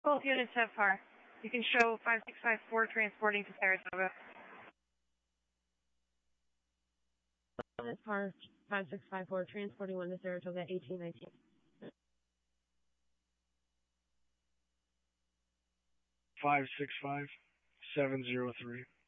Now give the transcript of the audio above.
Both units have far. You can show 5654 transporting to Saratoga. Par 5654 transporting 1 to Saratoga 1819. 565-703.